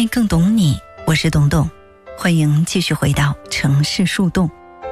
爱更懂你，我是董董，欢迎继续回到城市树洞。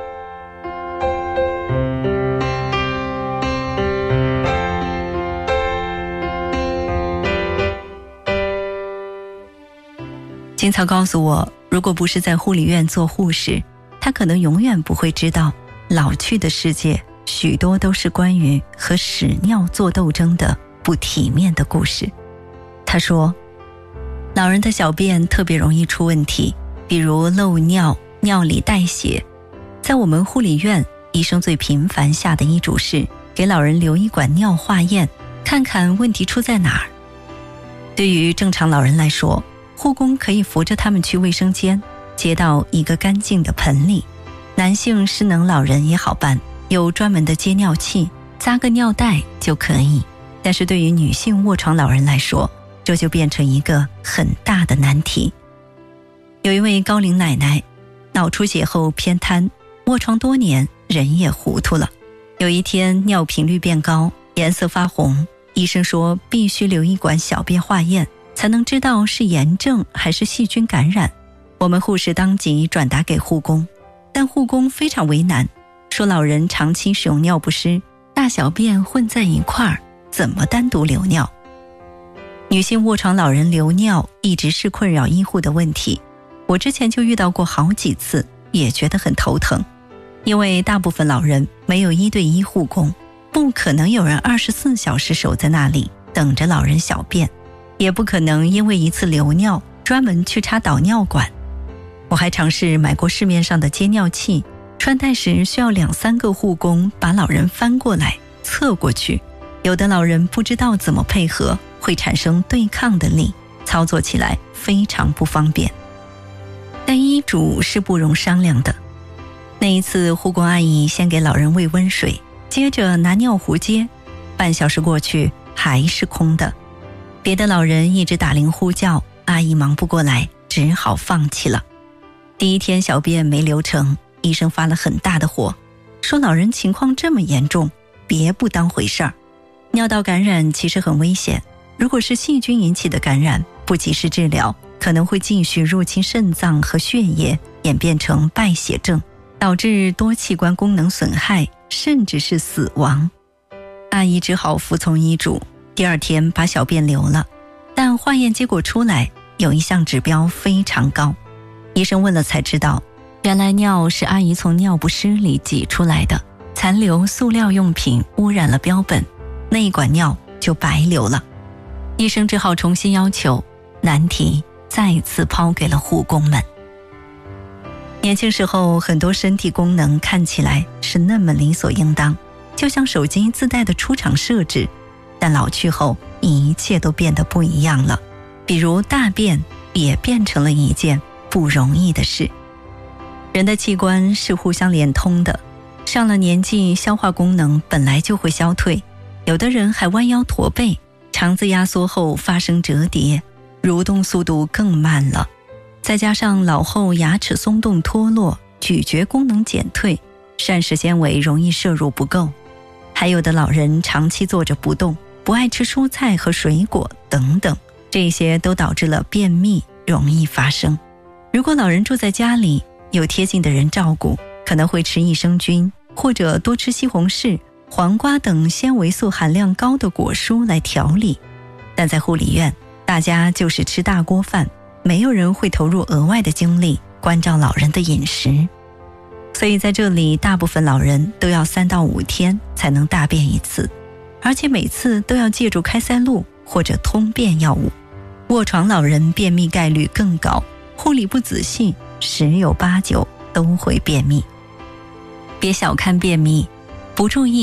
金草告诉我，如果不是在护理院做护士，他可能永远不会知道，老去的世界许多都是关于和屎尿做斗争的不体面的故事。他说，老人的小便特别容易出问题，比如漏尿、尿里带血。在我们护理院，医生最频繁下的医嘱是给老人留一管尿化验，看看问题出在哪儿。对于正常老人来说，护工可以扶着他们去卫生间，接到一个干净的盆里。男性失能老人也好办，有专门的接尿器，扎个尿袋就可以。但是对于女性卧床老人来说，这就变成一个很大的难题。有一位高龄奶奶，脑出血后偏瘫，卧床多年，人也糊涂了。有一天尿频率变高，颜色发红，医生说必须留一管小便化验，才能知道是炎症还是细菌感染。我们护士当即转达给护工，但护工非常为难，说老人长期使用尿不湿，大小便混在一块儿，怎么单独留尿？女性卧床老人留尿一直是困扰医护的问题，我之前就遇到过好几次，也觉得很头疼。因为大部分老人没有1对1护工，不可能有人24小时守在那里等着老人小便，也不可能因为一次流尿专门去插导尿管。我还尝试买过市面上的接尿器，穿戴时需要2-3个护工把老人翻过来侧过去，有的老人不知道怎么配合，会产生对抗的力，操作起来非常不方便。但医嘱是不容商量的。那一次护工阿姨先给老人喂温水，接着拿尿壶接，半小时过去还是空的。别的老人一直打铃呼叫，阿姨忙不过来，只好放弃了。第一天小便没流成，医生发了很大的火，说老人情况这么严重，别不当回事儿。尿道感染其实很危险，如果是细菌引起的感染，不及时治疗，可能会继续入侵肾脏和血液，演变成败血症，导致多器官功能损害，甚至是死亡。阿姨只好服从医嘱，第二天把小便留了，但化验结果出来，有一项指标非常高。医生问了才知道，原来尿是阿姨从尿不湿里挤出来的，残留塑料用品污染了标本，那一管尿就白流了。医生只好重新要求，难题再次抛给了护工们。年轻时候很多身体功能看起来是那么理所应当，就像手机自带的出厂设置，但老去后一切都变得不一样了，比如大便也变成了一件不容易的事。人的器官是互相连通的，上了年纪消化功能本来就会消退，有的人还弯腰驼背，肠子压缩后发生折叠，蠕动速度更慢了。再加上老后牙齿松动脱落，咀嚼功能减退，膳食纤维容易摄入不够，还有的老人长期坐着不动，不爱吃蔬菜和水果等等，这些都导致了便秘容易发生。如果老人住在家里，有贴近的人照顾，可能会吃益生菌，或者多吃西红柿、黄瓜等纤维素含量高的果蔬来调理。但在护理院，大家就是吃大锅饭，没有人会投入额外的精力关照老人的饮食。所以在这里，大部分老人都要3到5天才能大便一次，而且每次都要借助开塞露或者通便药物。卧床老人便秘概率更高，护理不仔细，10有8-9都会便秘。别小看便秘，不注意